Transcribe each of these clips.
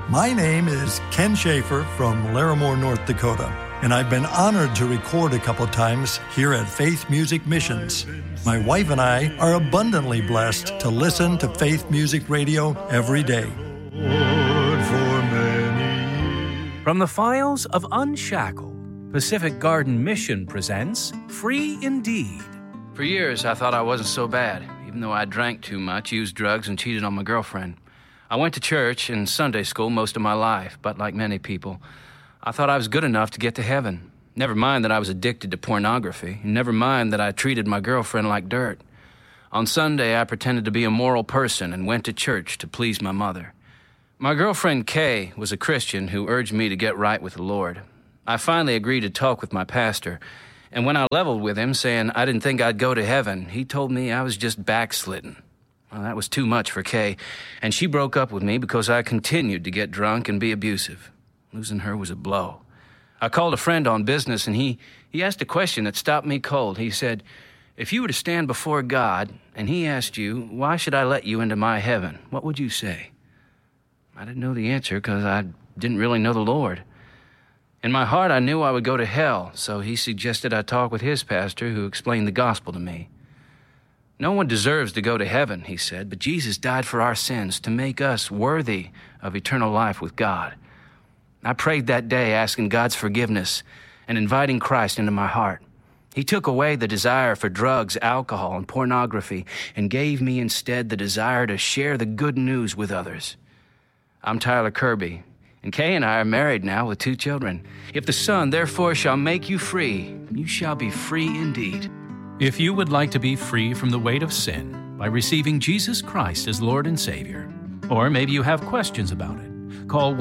My name is Ken Schaefer from Larimore, North Dakota, and I've been honored to record a couple times here at Faith Music Missions. My wife and I are abundantly blessed to listen to Faith Music Radio every day. From the files of Unshackled, Pacific Garden Mission presents Free Indeed. For years, I thought I wasn't so bad, even though I drank too much, used drugs, and cheated on my girlfriend. I went to church and Sunday school most of my life, but like many people, I thought I was good enough to get to heaven. Never mind that I was addicted to pornography. Never mind that I treated my girlfriend like dirt. On Sunday, I pretended to be a moral person and went to church to please my mother. My girlfriend, Kay, was a Christian who urged me to get right with the Lord. I finally agreed to talk with my pastor, and when I leveled with him, saying I didn't think I'd go to heaven, he told me I was just backslidden. Well, that was too much for Kay, and she broke up with me because I continued to get drunk and be abusive. Losing her was a blow. I called a friend on business, and he asked a question that stopped me cold. He said, if you were to stand before God, and he asked you, why should I let you into my heaven, what would you say? I didn't know the answer because I didn't really know the Lord. In my heart, I knew I would go to hell, so he suggested I talk with his pastor, who explained the gospel to me. No one deserves to go to heaven, he said, but Jesus died for our sins to make us worthy of eternal life with God. I prayed that day asking God's forgiveness and inviting Christ into my heart. He took away the desire for drugs, alcohol, and pornography and gave me instead the desire to share the good news with others. I'm Tyler Kirby, and Kay and I are married now with 2 children. If the Son therefore shall make you free, you shall be free indeed. If you would like to be free from the weight of sin by receiving Jesus Christ as Lord and Savior, or maybe you have questions about it, call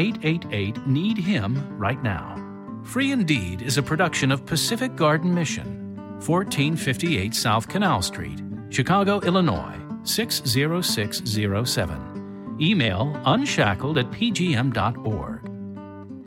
1-888-NEED-HIM right now. Free Indeed is a production of Pacific Garden Mission, 1458 South Canal Street, Chicago, Illinois, 60607. Email unshackled@pgm.org.